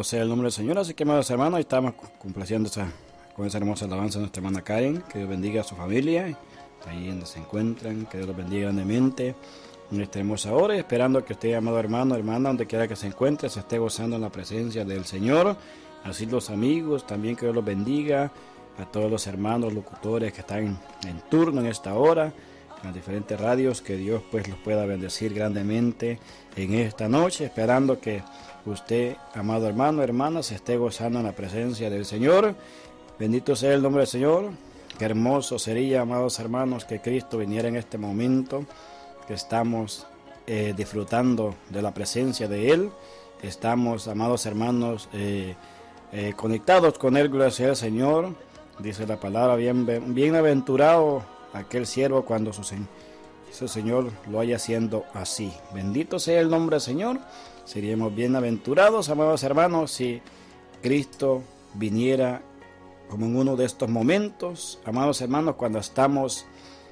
Alabado sea el nombre del Señor. Así que, amados hermanos, estamos complaciendo con esa hermosa alabanza de nuestra hermana Karen. Que Dios bendiga a su familia, ahí donde se encuentran. Que Dios los bendiga grandemente en esta hermosa hora. Esperando que usted, amado hermano, hermana, donde quiera que se encuentre, se esté gozando en la presencia del Señor. Así los amigos, también que Dios los bendiga. A todos los hermanos locutores que están en turno en esta hora, en las diferentes radios, que Dios pues los pueda bendecir grandemente en esta noche, esperando que usted, amado hermano, hermana, se esté gozando en la presencia del Señor. Bendito sea el nombre del Señor. Qué hermoso sería, amados hermanos, que Cristo viniera en este momento, que estamos disfrutando de la presencia de Él. Estamos, amados hermanos, conectados con Él, gloria sea el Señor. Dice la palabra, bienaventurado aquel siervo cuando su Señor lo haya haciendo así. Bendito sea el nombre del Señor. Seríamos bienaventurados, amados hermanos, si Cristo viniera como en uno de estos momentos, amados hermanos, cuando estamos,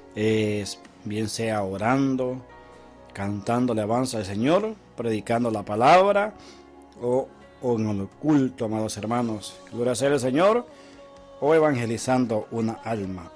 bien sea orando, cantando alabanza al Señor, predicando la palabra, o en el culto, amados hermanos, gloria sea el Señor, o evangelizando una alma.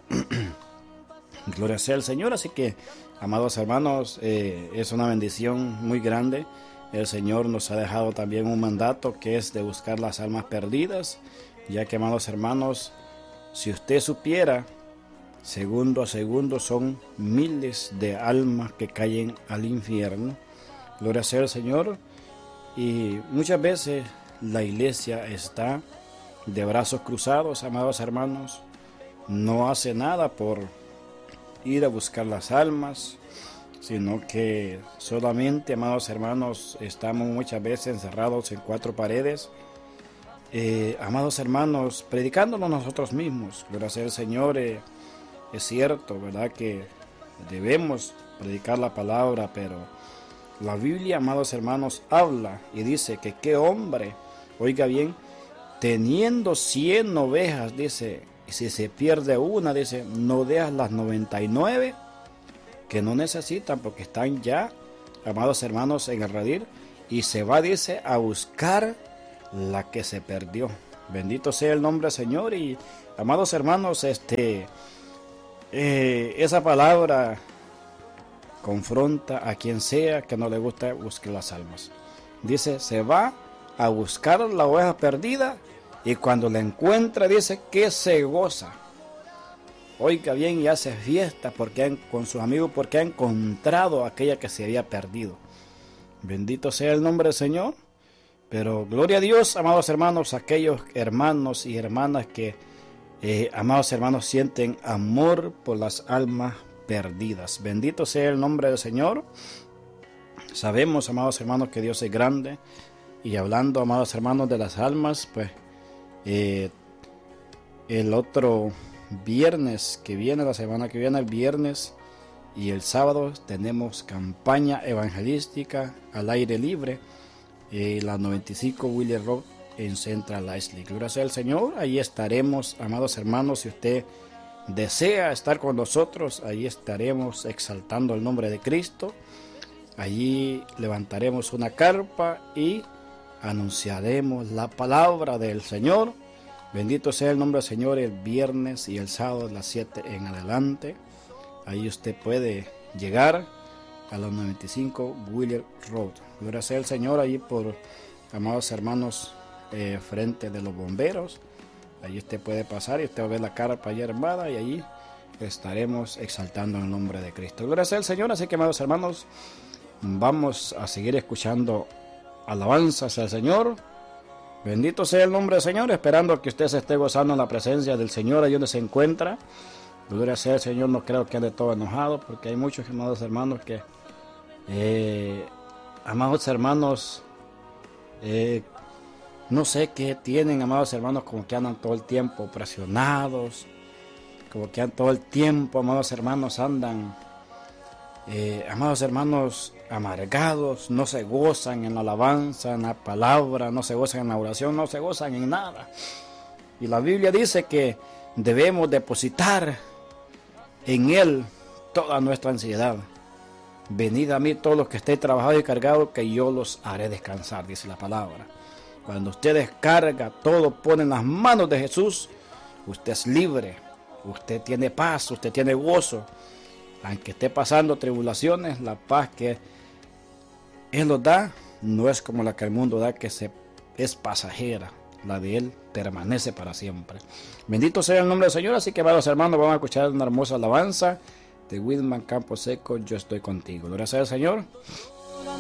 Gloria sea el Señor. Así que, amados hermanos, es una bendición muy grande. El Señor nos ha dejado también un mandato, que es de buscar las almas perdidas, ya que, amados hermanos, si usted supiera, segundo a segundo son miles de almas que caen al infierno. Gloria sea el Señor. Y muchas veces la iglesia está de brazos cruzados, amados hermanos, no hace nada por ir a buscar las almas, sino que solamente, amados hermanos, estamos muchas veces encerrados en cuatro paredes, amados hermanos, predicándonos nosotros mismos. Gracias al Señor, es cierto, ¿verdad?, que debemos predicar la palabra, pero la Biblia, amados hermanos, habla y dice que qué hombre, oiga bien, teniendo 100 ovejas, dice, si se pierde una, dice, no dejas las 99 que no necesitan, porque están ya, amados hermanos, en el redil, y se va, dice, a buscar la que se perdió. Bendito sea el nombre del Señor. Y, amados hermanos, esa palabra confronta a quien sea que no le gusta buscar las almas. Dice, se va a buscar la oveja perdida, y cuando la encuentra, dice que se goza. Oiga bien, y hace fiesta con sus amigos porque ha encontrado aquella que se había perdido. Bendito sea el nombre del Señor. Pero gloria a Dios, amados hermanos, aquellos hermanos y hermanas que, amados hermanos, sienten amor por las almas perdidas. Bendito sea el nombre del Señor. Sabemos, amados hermanos, que Dios es grande. Y hablando, amados hermanos, de las almas, pues el otro viernes que viene, la semana que viene, el viernes y el sábado, tenemos campaña evangelística al aire libre, la 95 Wheeler Road en Central Isley. Gloria sea al Señor. Ahí estaremos, amados hermanos. Si usted desea estar con nosotros, ahí estaremos exaltando el nombre de Cristo. Allí levantaremos una carpa y anunciaremos la palabra del Señor. Bendito sea el nombre del Señor. El viernes y el sábado a las 7 en adelante, ahí usted puede llegar a los 95 Wheeler Road. Gloria sea el Señor. Allí por, amados hermanos, frente de los bomberos, allí usted puede pasar y usted va a ver la carpa allí armada, y allí estaremos exaltando el nombre de Cristo. Gloria sea el Señor. Así que, amados hermanos, vamos a seguir escuchando alabanzas al Señor. Bendito sea el nombre del Señor, esperando que usted se esté gozando en la presencia del Señor allí donde se encuentra. Gloria sea el Señor. No creo que ande todo enojado, porque hay muchos, amados hermanos, que amados hermanos, no sé qué tienen, amados hermanos, como que andan todo el tiempo presionados, como que todo el tiempo, amados hermanos, andan, amados hermanos, amargados, no se gozan en la alabanza, en la palabra, no se gozan en la oración, no se gozan en nada. Y la Biblia dice que debemos depositar en Él toda nuestra ansiedad. Venid a mí todos los que estéis trabajados y cargados, que yo los haré descansar, dice la palabra. Cuando usted descarga, todo pone en las manos de Jesús, usted es libre, usted tiene paz, usted tiene gozo. Aunque esté pasando tribulaciones, la paz que Él nos da no es como la que el mundo da, que es pasajera. La de Él permanece para siempre. Bendito sea el nombre del Señor. Así que, amados hermanos, vamos a escuchar una hermosa alabanza de Whitman Camposeco, Yo estoy contigo. Gloria sea al Señor.